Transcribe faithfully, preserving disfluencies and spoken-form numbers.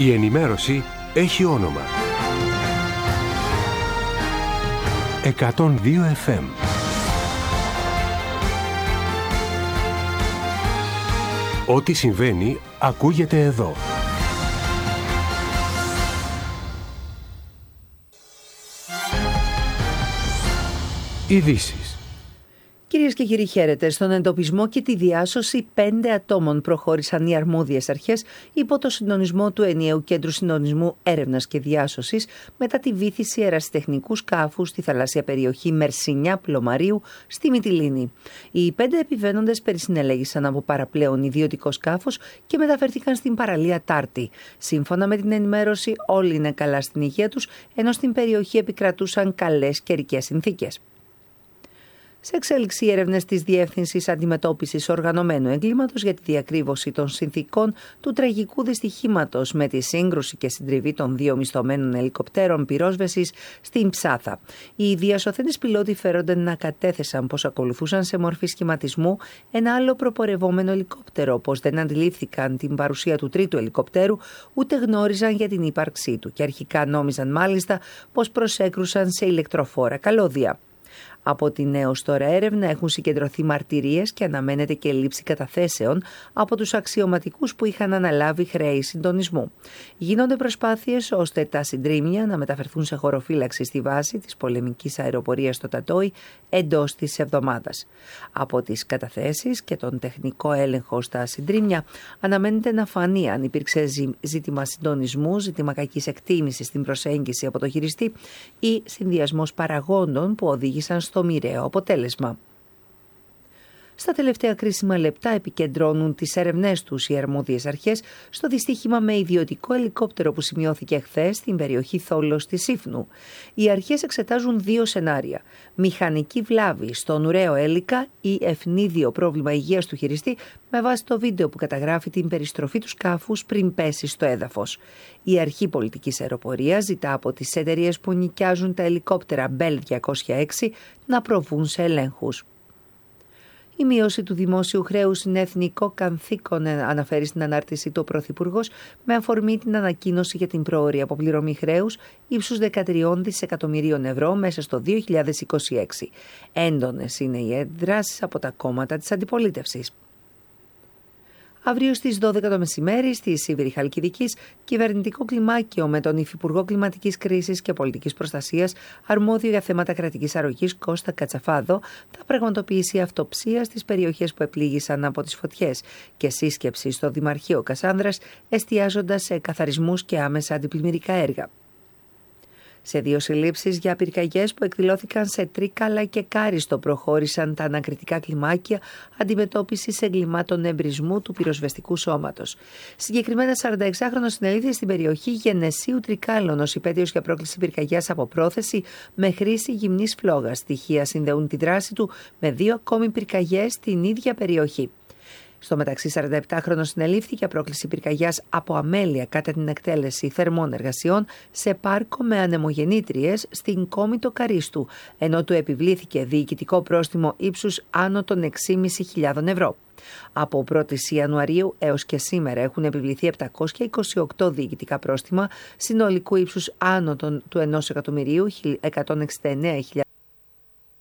Η ενημέρωση έχει όνομα. εκατόν δύο εφ εμ. Ό,τι συμβαίνει ακούγεται εδώ. Ειδήσεις. Κυρίες και κύριοι, χαίρετε. Στον εντοπισμό και τη διάσωση πέντε ατόμων προχώρησαν οι αρμόδιες αρχές υπό το συντονισμό του Ενιαίου Κέντρου Συντονισμού Έρευνας και Διάσωσης μετά τη βύθιση ερασιτεχνικού σκάφου στη θαλάσσια περιοχή Μερσινιά Πλωμαρίου στη Μυτιλήνη. Οι πέντε επιβαίνοντες περισυνελέγησαν από παραπλέον ιδιωτικό σκάφος και μεταφέρθηκαν στην παραλία Τάρτη. Σύμφωνα με την ενημέρωση, όλοι είναι καλά στην υγεία τους, ενώ στην περιοχή επικρατούσαν καλές καιρικές συνθήκες. Σε εξέλιξη, οι έρευνες της Διεύθυνσης Αντιμετώπισης Οργανωμένου Εγκλήματος για τη διακρύβωση των συνθήκων του τραγικού δυστυχήματος με τη σύγκρουση και συντριβή των δύο μισθωμένων ελικοπτέρων πυρόσβεσης στην Ψάθα. Οι διασωθέντες πιλότοι φέρονται να κατέθεσαν πως ακολουθούσαν σε μορφή σχηματισμού ένα άλλο προπορευόμενο ελικόπτερο, πως δεν αντιλήφθηκαν την παρουσία του τρίτου ελικοπτέρου, ούτε γνώριζαν για την ύπαρξή του και αρχικά νόμιζαν μάλιστα πως προσέκρουσαν σε ηλεκτροφόρα καλώδια. Από την έως τώρα έρευνα έχουν συγκεντρωθεί μαρτυρίες και αναμένεται και λήψη καταθέσεων από τους αξιωματικούς που είχαν αναλάβει χρέη συντονισμού. Γίνονται προσπάθειες ώστε τα συντρίμμια να μεταφερθούν σε χωροφύλαξη στη βάση της πολεμικής αεροπορίας στο Τατόι εντός της εβδομάδας. Από τις καταθέσεις και τον τεχνικό έλεγχο στα συντρίμμια αναμένεται να φανεί αν υπήρξε ζήτημα συντονισμού, ζήτημα κακής εκτίμησης στην προσέγγιση από το χειριστή ή συνδυασμός παραγόντων που οδήγησαν στο μοιραίο αποτέλεσμα. Στα τελευταία κρίσιμα λεπτά επικεντρώνουν τις έρευνές τους οι αρμόδιες αρχές στο δυστύχημα με ιδιωτικό ελικόπτερο που σημειώθηκε χθες στην περιοχή Θόλος της Σύφνου. Οι αρχές εξετάζουν δύο σενάρια: μηχανική βλάβη στον ουραίο έλικα ή ευνίδιο πρόβλημα υγείας του χειριστή, με βάση το βίντεο που καταγράφει την περιστροφή του σκάφους πριν πέσει στο έδαφος. Η Αρχή Πολιτικής Αεροπορίας ζητά από τις εταιρείες που νοικιάζουν τα ελικόπτερα Bell διακόσια έξι να προβούν σε ελέγχους. Η μείωση του δημόσιου χρέους είναι εθνικό καθήκον, αναφέρει στην ανάρτηση του Πρωθυπουργός, με αφορμή την ανακοίνωση για την πρόωρη αποπληρωμή χρέους ύψους δεκατρία δισεκατομμυρίων ευρώ μέσα στο δύο χιλιάδες είκοσι έξι. Έντονες είναι οι αντιδράσεις από τα κόμματα της αντιπολίτευσης. Αύριο στις δώδεκα το μεσημέρι στη Σίβηρη Χαλκιδικής, κυβερνητικό κλιμάκιο με τον Υφυπουργό Κλιματικής Κρίσης και Πολιτικής Προστασίας, αρμόδιο για θέματα κρατικής αρρωγής Κώστα Κατσαφάδο, θα πραγματοποιήσει αυτοψία στις περιοχές που επλήγησαν από τις φωτιές και σύσκεψη στο Δημαρχείο Κασάνδρας, εστιάζοντας σε καθαρισμούς και άμεσα αντιπλημμυρικά έργα. Σε δύο συλλήψεις για πυρκαγιές που εκδηλώθηκαν σε Τρίκαλα και Κάριστο προχώρησαν τα ανακριτικά κλιμάκια αντιμετώπισης εγκλημάτων εμπρισμού του πυροσβεστικού σώματος. Συγκεκριμένα, σαρανταεξάχρονος συνελήφθη στην περιοχή Γενεσίου Τρικάλων ως υπέτειος για πρόκληση πυρκαγιάς από πρόθεση με χρήση γυμνής φλόγας. Στοιχεία συνδεούν τη δράση του με δύο ακόμη πυρκαγιές στην ίδια περιοχή. Στο μεταξύ, σαρανταεπτάχρονος συνελήφθη για πρόκληση πυρκαγιάς από αμέλεια κατά την εκτέλεση θερμών εργασιών σε πάρκο με ανεμογεννήτριες στην Κόμητο Καρίστου, ενώ του επιβλήθηκε διοικητικό πρόστιμο ύψους άνω των έξι χιλιάδες πεντακόσια ευρώ. Από πρώτη Ιανουαρίου έως και σήμερα έχουν επιβληθεί επτακόσια είκοσι οκτώ διοικητικά πρόστιμα συνολικού ύψους άνω των, του ενός εκατομμυρίου εκατόν εξήντα εννέα χιλιάδες